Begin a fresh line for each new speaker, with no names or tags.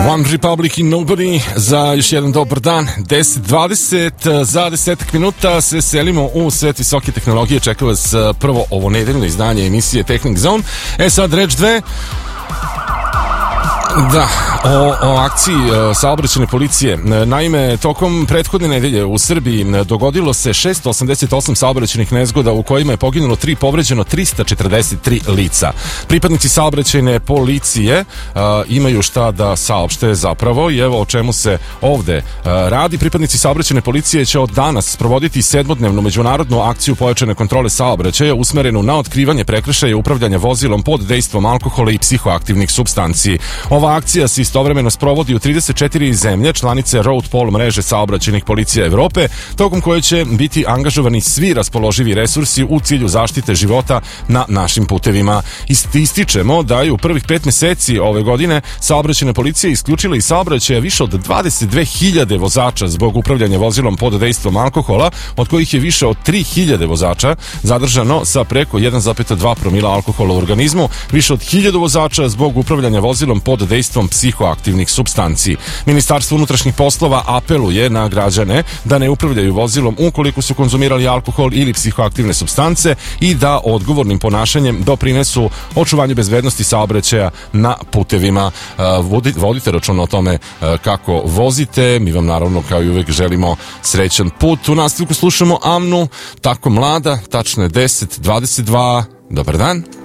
One Republic i Nobody za još jedan dobar dan. 10:20, za 10 minuta se selimo u svet visoke tehnologije. Čeka vas prvo ovo nedeljno izdanje emisije Technic Zone. Sad reč dve. Da, o akciji saobraćajne policije. Naime, tokom prethodne nedelje u Srbiji dogodilo se 688 saobraćajnih nezgoda u kojima je poginulo 3, povređeno 343 lica. Pripadnici saobraćajne policije imaju šta da saopšte zapravo i evo o čemu se ovde radi. Pripadnici saobraćajne policije će od danas sprovoditi 7-dnevnu međunarodnu akciju pojačane kontrole saobraćaja usmerenu na otkrivanje prekršaja upravljanja vozilom pod dejstvom alkohola i psihoaktivnih supstanci. Ova akcija se istovremeno sprovodi u 34 zemlje, članice Road Pol mreže saobraćajnih policija Evrope, tokom koje će biti angažovani svi raspoloživi resursi u cilju zaštite života na našim putevima. Ističemo da je u prvih 5 meseci ove godine saobraćajna policija isključila iz saobraćaja više od 22.000 vozača zbog upravljanja vozilom pod dejstvom alkohola, od kojih je više od 3.000 vozača zadržano sa preko 1,2 promila alkohola u organizmu, više od 1.000 vozača zbog upravljanja vozilom pod dejstvom psihoaktivnih supstanci. Ministarstvo unutrašnjih poslova apeluje na građane da ne upravljaju vozilom ukoliko su konzumirali alkohol ili psihoaktivne supstance i da odgovornim ponašanjem doprinesu očuvanju bezbednosti saobraćaja na putevima. Vodite računa o tome kako vozite. Mi vam naravno kao i uvek želimo srećan put. U nastavku slušamo Amnu, Tako mlada, tačno je 10:22. Dobar dan.